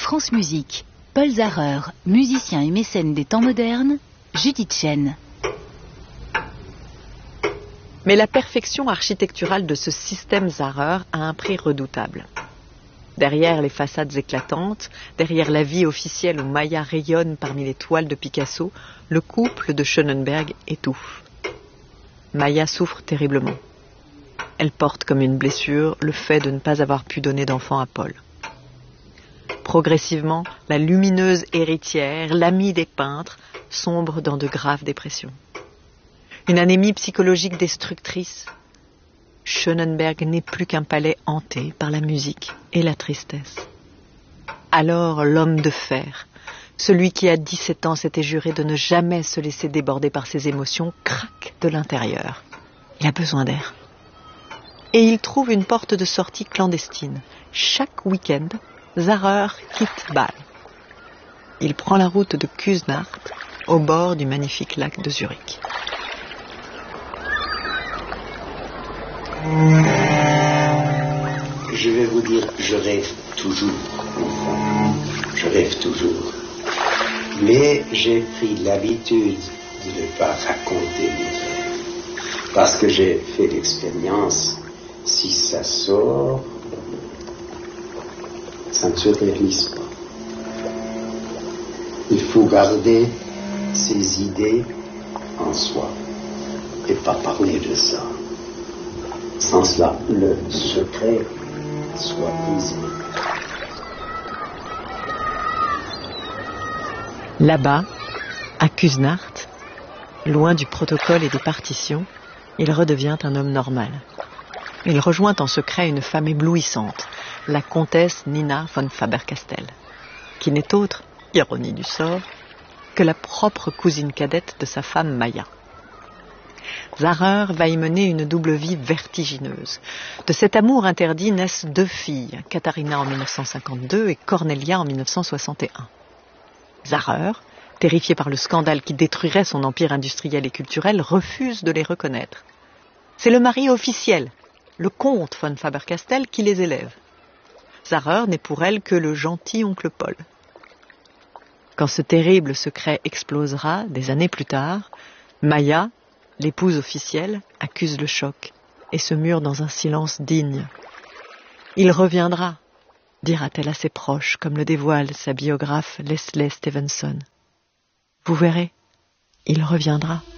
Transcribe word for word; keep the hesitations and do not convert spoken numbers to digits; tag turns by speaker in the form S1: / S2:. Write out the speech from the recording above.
S1: France Musique, Paul Zarer, musicien et mécène des temps modernes, Judith Chen.
S2: Mais la perfection architecturale de ce système Zarer a un prix redoutable. Derrière les façades éclatantes, derrière la vie officielle où Maya rayonne parmi les toiles de Picasso, le couple de Schönenberg étouffe. Maya souffre terriblement. Elle porte comme une blessure le fait de ne pas avoir pu donner d'enfant à Paul. Progressivement, la lumineuse héritière, l'amie des peintres, sombre dans de graves dépressions. Une anémie psychologique destructrice. Schönenberg n'est plus qu'un palais hanté par la musique et la tristesse. Alors l'homme de fer, celui qui à dix-sept ans s'était juré de ne jamais se laisser déborder par ses émotions, craque de l'intérieur. Il a besoin d'air. Et il trouve une porte de sortie clandestine. Chaque week-end, Zarer quitte Bâle. Il prend la route de Küsnacht, au bord du magnifique lac de Zurich.
S3: Je vais vous dire, je rêve toujours, enfant. Je rêve toujours. Mais j'ai pris l'habitude de ne pas raconter mes rêves. Parce que j'ai fait l'expérience, si ça sort, ça ne se réalise pas. Il faut garder ses idées en soi et pas parler de ça. Sans cela, le secret soit brisé.
S2: Là-bas, à Küsnacht, loin du protocole et des partitions, il redevient un homme normal. Il rejoint en secret une femme éblouissante, la comtesse Nina von Faber-Castell, qui n'est autre, ironie du sort, que la propre cousine cadette de sa femme Maya. Zarer va y mener une double vie vertigineuse. De cet amour interdit naissent deux filles, Katharina en mille neuf cent cinquante-deux et Cornelia en mille neuf cent soixante et un. Zarer, terrifié par le scandale qui détruirait son empire industriel et culturel, refuse de les reconnaître. C'est le mari officiel, le comte von Faber-Castell, qui les élève. Zarer n'est pour elle que le gentil oncle Paul. Quand ce terrible secret explosera, des années plus tard, Maya, l'épouse officielle, accuse le choc et se mure dans un silence digne. Il reviendra, dira-t-elle à ses proches, comme le dévoile sa biographe Leslie Stevenson. Vous verrez, il reviendra.